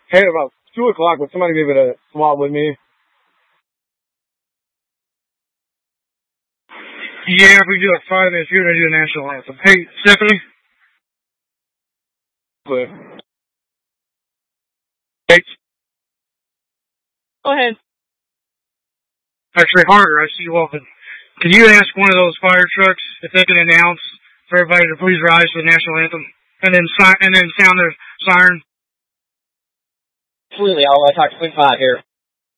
Hey, about 2 o'clock, would somebody be able to swap with me? Yeah, if we do like 5 minutes, you're going to do the national anthem. Hey, Stephanie? Cliff. Hey. Go ahead. Actually, Harder, I see you walking. Can you ask one of those fire trucks if they can announce for everybody to please rise for the national anthem? And then sound their siren? Absolutely, I'll talk to Twin 5 here.